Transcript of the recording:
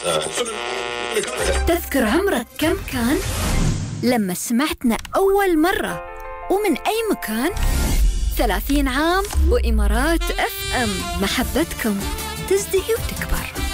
تذكر عمرك كم كان لما سمعتنا أول مرة ومن أي مكان؟ 30 عام وإمارات FM، محبتكم تزدهي وتكبر.